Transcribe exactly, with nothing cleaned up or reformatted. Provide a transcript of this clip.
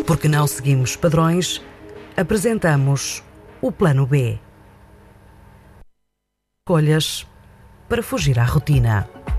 Porque não seguimos padrões, apresentamos o Plano B. Escolhas para fugir à rotina.